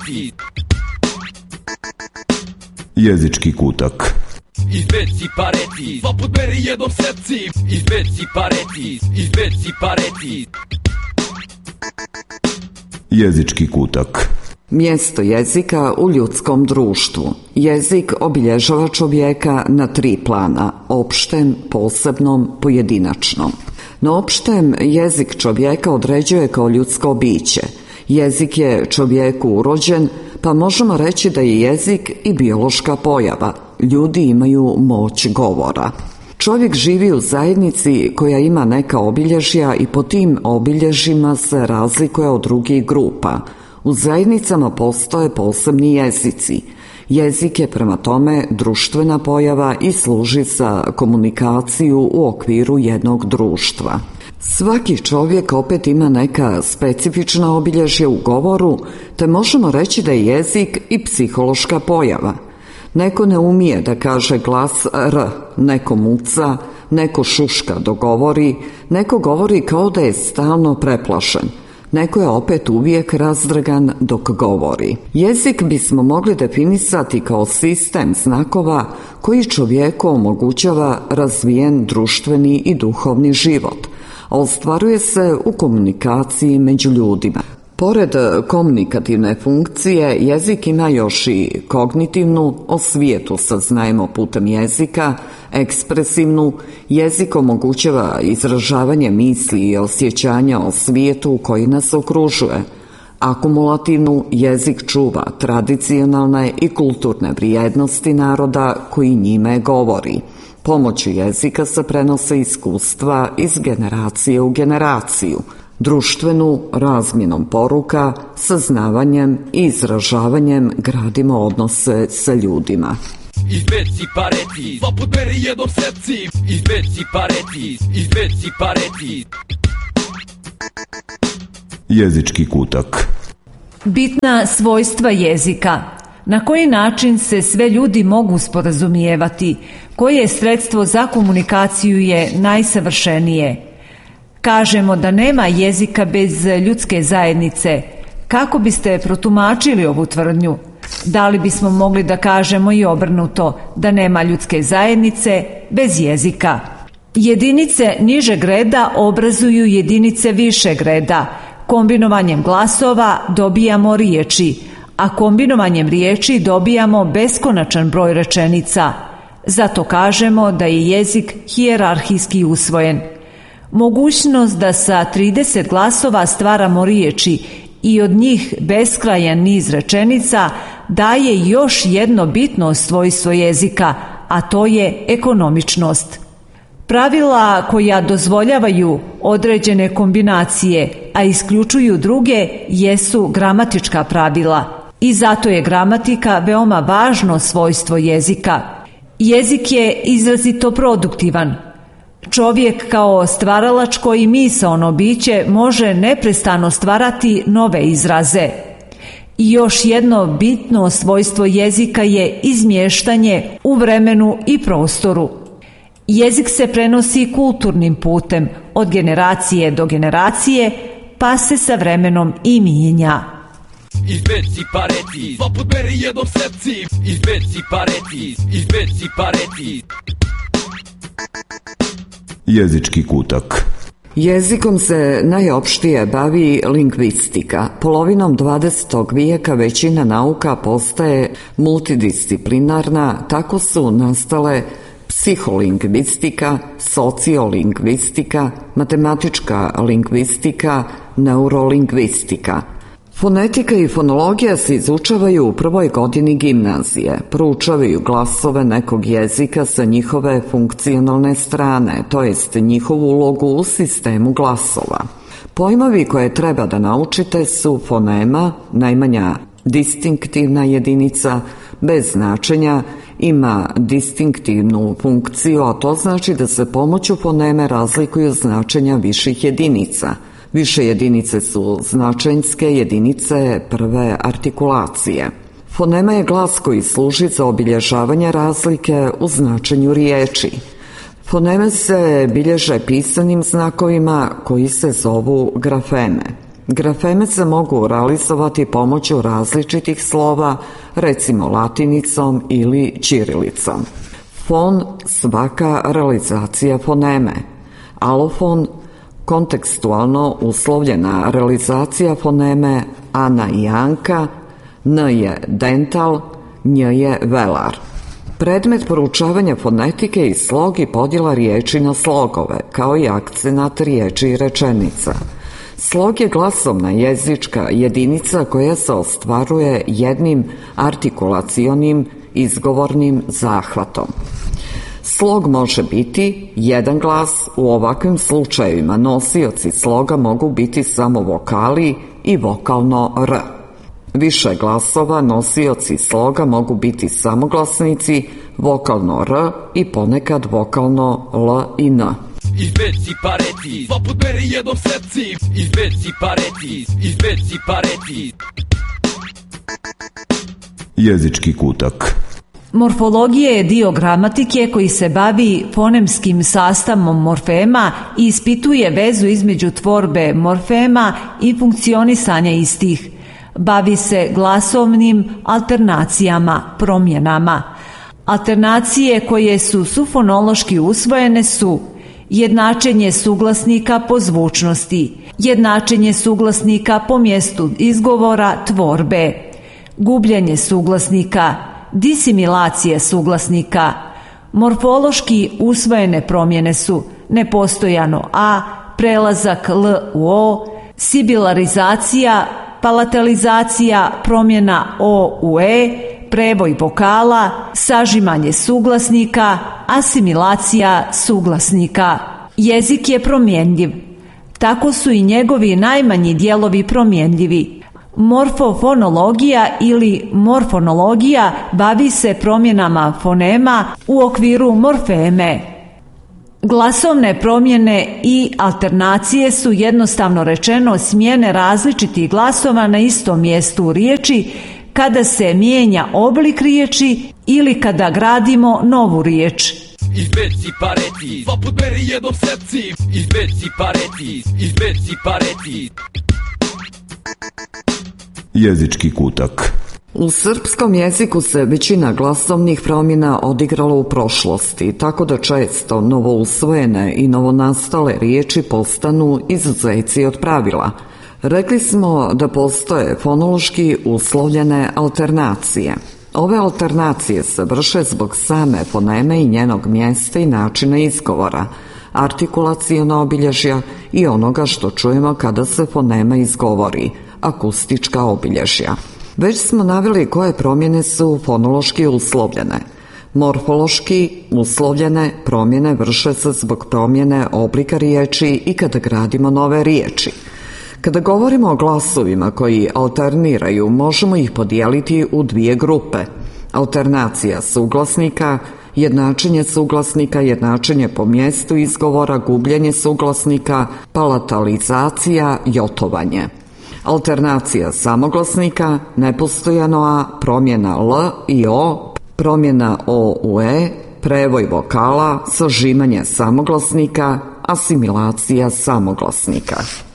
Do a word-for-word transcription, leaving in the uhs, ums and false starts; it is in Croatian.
pareti. Jezički kutak. Izbeci pareti, dva put meri jednom seci. Izbeci pareti, izbeci pareti. Jezički kutak. Mjesto jezika u ljudskom društvu. Jezik obilježava čovjeka na tri plana: opštem, posebnom, pojedinačnom. Na opštem jezik čovjeka određuje kao ljudsko biće. Jezik je čovjeku urođen, pa možemo reći da je jezik i biološka pojava. Ljudi imaju moć govora. Čovjek živi u zajednici koja ima neka obilježja i po tim obilježjima se razlikuje od drugih grupa. U zajednicama postoje posebni jezici. Jezik je prema tome društvena pojava i služi za komunikaciju u okviru jednog društva. Svaki čovjek opet ima neka specifična obilježja u govoru, te možemo reći da je jezik i psihološka pojava. Neko ne umije da kaže glas R, neko muca, neko šuška dok govori, neko govori kao da je stalno preplašen. Neko je opet uvijek razdragan dok govori. Jezik bismo mogli definisati kao sistem znakova koji čovjeku omogućava razvijen društveni i duhovni život, a ostvaruje se u komunikaciji među ljudima. Pored komunikativne funkcije, jezik ima još i kognitivnu, o svijetu saznajemo putem jezika, ekspresivnu, jezik omogućava izražavanje misli i osjećanja o svijetu koji nas okružuje. Akumulativnu, jezik čuva tradicionalne i kulturne vrijednosti naroda koji njime govori. Pomoću jezika se prenose iskustva iz generacije u generaciju. Društvenu, razmjenom poruka, saznavanjem i izražavanjem gradimo odnose sa ljudima. Izbeci pareti, dva put meri jednom seci. Izbeci pareti, izbeci pareti. Jezički kutak. Bitna svojstva jezika. Na koji način se sve ljudi mogu sporazumijevati? Koje sredstvo za komunikaciju je najsavršenije? Kažemo da nema jezika bez ljudske zajednice. Kako biste protumačili ovu tvrdnju? Da li bismo mogli da kažemo i obrnuto, da nema ljudske zajednice bez jezika? Jedinice nižeg reda obrazuju jedinice višeg reda. Kombinovanjem glasova dobijamo riječi, a kombinovanjem riječi dobijamo beskonačan broj rečenica. Zato kažemo da je jezik hijerarhijski usvojen. Mogućnost da sa trideset glasova stvaramo riječi i od njih beskrajan niz rečenica daje još jedno bitno svojstvo jezika, a to je ekonomičnost. Pravila koja dozvoljavaju određene kombinacije, a isključuju druge, jesu gramatička pravila. I zato je gramatika veoma važno svojstvo jezika. Jezik je izrazito produktivan. Čovjek kao stvaralačko i misaono biće može neprestano stvarati nove izraze. I još jedno bitno svojstvo jezika je izmještanje u vremenu i prostoru. Jezik se prenosi kulturnim putem od generacije do generacije, pa se sa vremenom i mijenja. Izbeci pareti, dva put meri jednom seci. Izbeci pareti, izbeci pareti. Jezički kutak. Jezikom se najopštije bavi lingvistika. Polovinom dvadesetog vijeka većina nauka postaje multidisciplinarna, tako su nastale psiholingvistika, sociolingvistika, matematička lingvistika, neurolingvistika. Fonetika i fonologija se izučavaju u prvoj godini gimnazije. Proučavaju glasove nekog jezika sa njihove funkcionalne strane, to jest njihovu ulogu u sistemu glasova. Pojmovi koje treba da naučite su fonema, najmanja distinktivna jedinica, bez značenja, ima distinktivnu funkciju, a to znači da se pomoću foneme razlikuju značenja viših jedinica. Više jedinice su značenjske jedinice prve artikulacije. Fonema je glas koji služi za obilježavanje razlike u značenju riječi. Foneme se bilježe pisanim znakovima koji se zovu grafeme. Grafeme se mogu realizovati pomoću različitih slova, recimo latinicom ili ćirilicom. Fon, svaka realizacija foneme. Alofon, kontekstualno uslovljena realizacija foneme Ana i Anka, N je dental, Nj je velar. Predmet proučavanja fonetike i slog i podjela riječi na slogove, kao i akcenat riječi i rečenica. Slog je glasovna jezička jedinica koja se ostvaruje jednim artikulacionim izgovornim zahvatom. Slog može biti jedan glas, u ovakvim slučajevima nosioci sloga mogu biti samo vokali i vokalno R. Više glasova nosioci sloga mogu biti samoglasnici, vokalno R i ponekad vokalno L i N. Izbeci pareti, dva put beri jednom seci. Izbeci pareti, izbeci pareti. Jezički kutak. Morfologija je dio gramatike koji se bavi fonemskim sastavom morfema i ispituje vezu između tvorbe morfema i funkcionisanja istih. Bavi se glasovnim alternacijama, promjenama. Alternacije koje su sufonološki usvojene su jednačenje suglasnika po zvučnosti, jednačenje suglasnika po mjestu izgovora tvorbe, gubljenje suglasnika, disimilacija suglasnika. Morfološki usvojene promjene su nepostojano A, prelazak L u O, sibilarizacija, palatalizacija, promjena O u E, prevoj vokala, sažimanje suglasnika, asimilacija suglasnika. Jezik je promjenjiv. Tako su i njegovi najmanji dijelovi promjenjivi. Morfofonologija ili morfonologija bavi se promjenama fonema u okviru morfeme. Glasovne promjene i alternacije su jednostavno rečeno smjene različitih glasova na istom mjestu u riječi kada se mijenja oblik riječi ili kada gradimo novu riječ. Izbeci pareti, dva put beri jednom seci. Izbeci pareti, izbeci pareti. Jezički kutak. U srpskom jeziku se većina glasovnih promjena odigrala u prošlosti, tako da često novousvojene i novonastale riječi postanu izuzeci od pravila. Rekli smo da postoje fonološki uslovljene alternacije. Ove alternacije se vrše zbog same foneme i njenog mjesta i načina izgovora, artikulaciona obilježja i onoga što čujemo kada se fonema izgovori, akustička obilježja. Već smo naveli koje promjene su fonološki uslovljene. Morfološki uslovljene promjene vrše se zbog promjene oblika riječi i kada gradimo nove riječi. Kada govorimo o glasovima koji alterniraju, možemo ih podijeliti u dvije grupe. Alternacija suglasnika, jednačenje suglasnika, jednačenje po mjestu izgovora, gubljenje suglasnika, palatalizacija, jotovanje. Alternacija samoglasnika, nepostojano A, promjena L i O, promjena O u E, prevoj vokala, sažimanje samoglasnika, asimilacija samoglasnika.